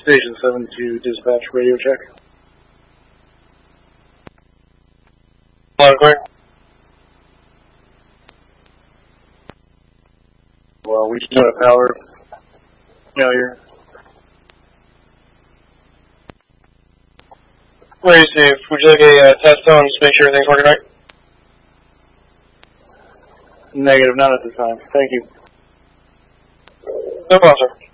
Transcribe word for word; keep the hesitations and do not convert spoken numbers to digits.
Station seven to dispatch radio check. Hello, clear. Well, we do have power failure. Where is it? Would you like a uh, test phone just to make sure everything's working right? Negative, not at this time. Thank you. No problem, sir.